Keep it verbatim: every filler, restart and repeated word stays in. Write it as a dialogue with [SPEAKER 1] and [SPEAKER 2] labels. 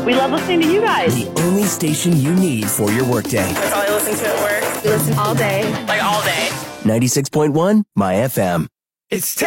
[SPEAKER 1] We love listening to you guys.
[SPEAKER 2] The only station you need for your workday.
[SPEAKER 3] That's all I listen to at work.
[SPEAKER 4] We listen all day.
[SPEAKER 3] Like all day.
[SPEAKER 2] ninety-six point one My F M.
[SPEAKER 5] It's